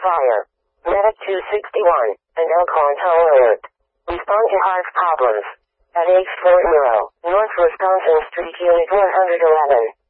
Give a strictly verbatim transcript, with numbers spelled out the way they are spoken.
fire. Medic two sixty-one, and Elkhorn Toll Alert. Respond to hive problems. At H Fort Murrow, North Wisconsin Street, Unit one eleven.